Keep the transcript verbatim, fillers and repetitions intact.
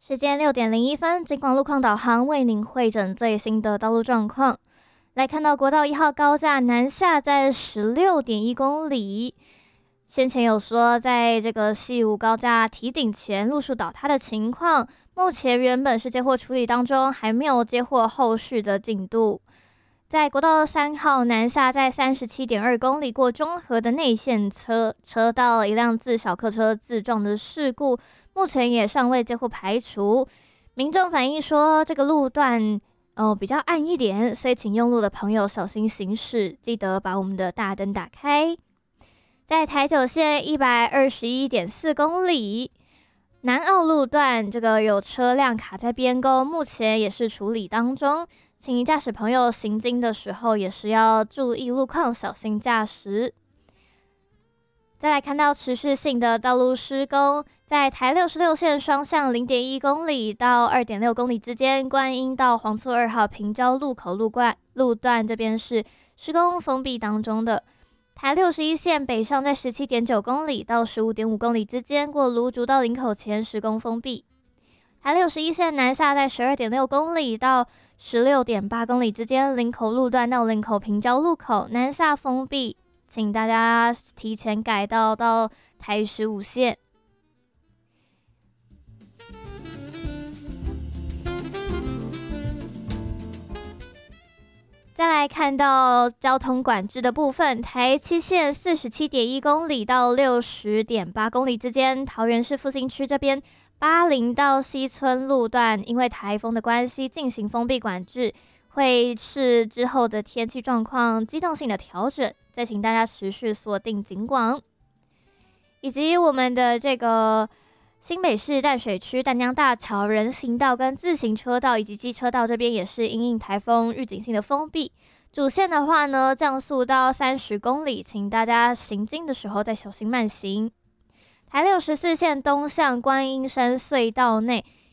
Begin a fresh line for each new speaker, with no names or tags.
时间六点零一分，金广路况导航为您汇整最新的道路状况。来看到国道一号高架南下在十六点一公里，先前有说在这个西武高架提顶前路树倒塌的情况，目前原本是接获处理当中，还没有接获后续的进度。在国道三号南下在三十七点二公里过中和的内线车车道，一辆自小客车自撞的事故，目前也尚未接获排除。民众反映说，这个路段哦比较暗一点，所以请用路的朋友小心行驶，记得把我们的大灯打开。在台九线一百二十一点四公里南澳路段，这个有车辆卡在边沟，目前也是处理当中。请驾驶朋友行经的时候也是要注意路况，小心驾驶。再来看到持续性的道路施工，在台六十六线双向零点一公里到二点六公里之间，观音到黄厝二号平交路口路段路段这边是施工封闭当中的。台六十一线北上在十七点九公里到十五点五公里之间，过芦竹到林口前施工封闭。台六十一线南下在十二点六公里到十六点八公里之间，林口路段到林口平交路口南下封闭，请大家提前改道到台十五线。再来看到交通管制的部分，台七线四十七点一公里到六十点八公里之间，桃园市复兴区这边八零到西村路段，因为台风的关系进行封闭管制，会视之后的天气状况机动性的调整，再请大家持续锁定警广。以及我们的这个新北市淡水区淡江大桥人行道跟自行车道以及机车道这边也是因应台风预警性的封闭，主线的话呢降速到三十公里，请大家行经的时候再小心慢行。台六十四线东向观音山隧道内，